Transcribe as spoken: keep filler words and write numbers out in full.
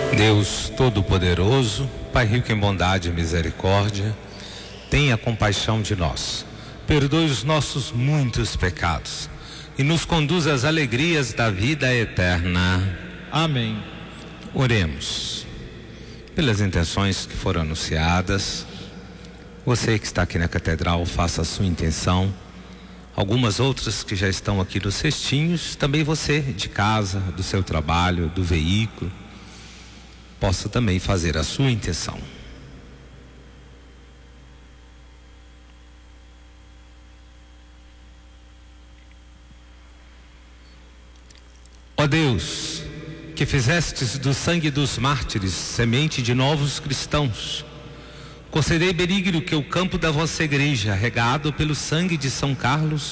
Deus Todo-Poderoso, Pai rico em bondade e misericórdia, tenha compaixão de nós, perdoe os nossos muitos pecados e nos conduza às alegrias da vida eterna. Amém. Oremos. Pelas intenções que foram anunciadas, você que está aqui na catedral, faça a sua intenção. Algumas outras que já estão aqui nos cestinhos, também você de casa, do seu trabalho, do veículo, possa também fazer a sua intenção. Ó Deus, que fizestes do sangue dos mártires semente de novos cristãos, concedei benigno que o campo da vossa igreja, regado pelo sangue de São Carlos,